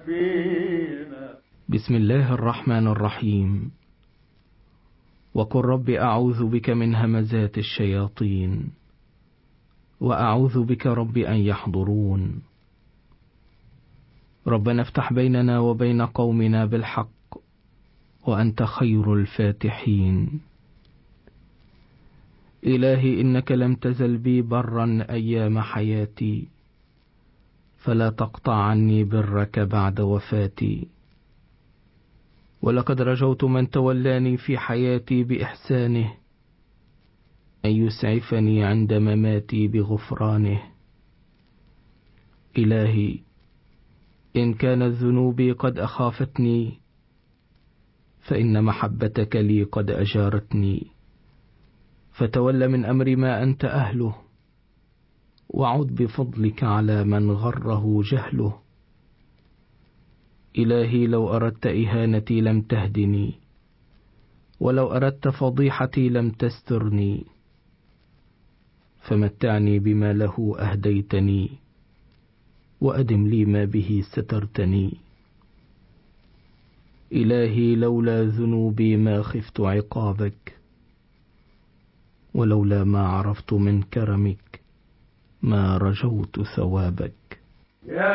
فينا. بسم الله الرحمن الرحيم. وقل رب أعوذ بك من همزات الشياطين وأعوذ بك رب أن يحضرون. ربنا افتح بيننا وبين قومنا بالحق وأنت خير الفاتحين. إلهي إنك لم تزل بي برا أيام حياتي، فلا تقطع عني برك بعد وفاتي. ولقد رجوت من تولاني في حياتي بإحسانه أن يسعفني عند مماتي بغفرانه. إلهي إن كانت ذنوبي قد أخافتني فإن محبتك لي قد أجارتني، فتول من أمر ما أنت أهله، وعد بفضلك على من غره جهله. إلهي لو أردت إهانتي لم تهدني، ولو أردت فضيحتي لم تسترني، فمتعني بما له أهديتني، وأدم لي ما به سترتني. إلهي لولا ذنوبي ما خفت عقابك، ولولا ما عرفت من كرمك ما رجوت ثوابك.